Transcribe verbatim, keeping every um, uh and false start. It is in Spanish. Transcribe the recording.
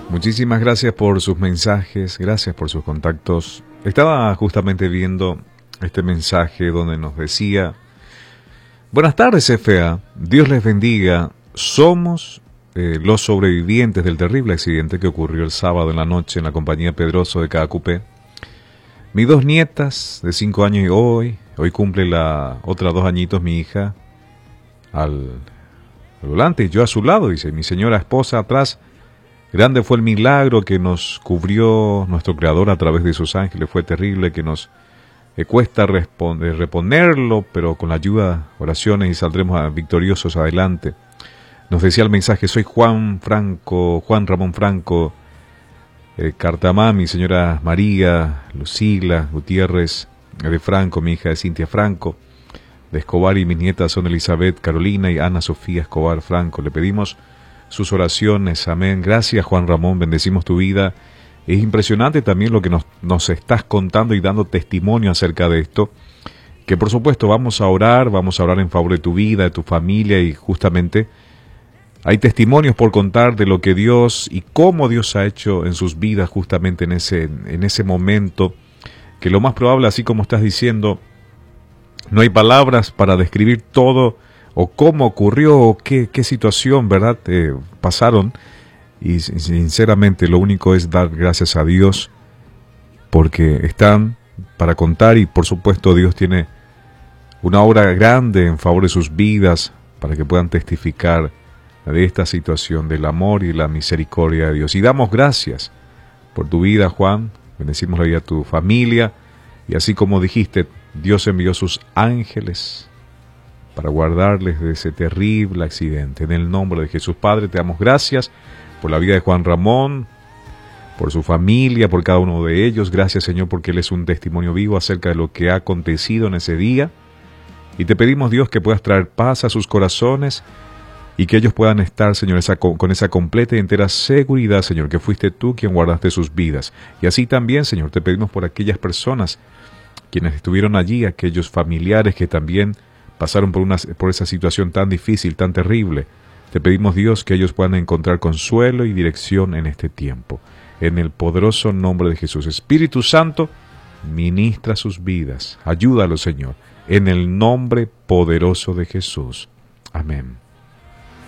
Muchísimas gracias por sus mensajes, gracias por sus contactos. Estaba justamente viendo este mensaje donde nos decía: buenas tardes, F A, Dios les bendiga. Somos eh, los sobrevivientes del terrible accidente que ocurrió el sábado en la noche en la compañía Pedroso de Caacupé. Mis dos nietas de cinco años y hoy, hoy cumple la otra dos añitos mi hija al, al volante y yo a su lado, dice, mi señora esposa atrás. Grande fue el milagro que nos cubrió nuestro Creador a través de sus ángeles. Fue terrible que nos eh, cuesta responder, reponerlo, pero con la ayuda, oraciones y saldremos victoriosos adelante. Nos decía el mensaje: soy Juan Franco, Juan Ramón Franco, eh, Cartamá, mi señora María, Lucila Gutiérrez de Franco, mi hija es Cintia Franco, de Escobar, y mis nietas son Elizabeth, Carolina y Ana Sofía Escobar Franco. Le pedimos sus oraciones, amén. Gracias, Juan Ramón, bendecimos tu vida. Es impresionante también lo que nos, nos estás contando y dando testimonio acerca de esto, que por supuesto vamos a orar, vamos a orar en favor de tu vida, de tu familia, y justamente hay testimonios por contar de lo que Dios y cómo Dios ha hecho en sus vidas justamente en ese, en ese momento, que lo más probable, así como estás diciendo, no hay palabras para describir todo o cómo ocurrió, o qué, qué situación, ¿verdad?, eh, pasaron. Y sinceramente lo único es dar gracias a Dios, porque están para contar, y por supuesto Dios tiene una obra grande en favor de sus vidas, para que puedan testificar de esta situación, del amor y la misericordia de Dios. Y damos gracias por tu vida, Juan, bendecimos la vida de tu familia, y así como dijiste, Dios envió sus ángeles para guardarles de ese terrible accidente. En el nombre de Jesús, Padre, te damos gracias por la vida de Juan Ramón, por su familia, por cada uno de ellos. Gracias, Señor, porque Él es un testimonio vivo acerca de lo que ha acontecido en ese día. Y te pedimos, Dios, que puedas traer paz a sus corazones y que ellos puedan estar, Señor, esa, con esa completa y entera seguridad, Señor, que fuiste tú quien guardaste sus vidas. Y así también, Señor, te pedimos por aquellas personas quienes estuvieron allí, aquellos familiares que también pasaron por, una, por esa situación tan difícil, tan terrible. Te pedimos, Dios, que ellos puedan encontrar consuelo y dirección en este tiempo. En el poderoso nombre de Jesús. Espíritu Santo, ministra sus vidas. Ayúdalos, Señor. En el nombre poderoso de Jesús. Amén.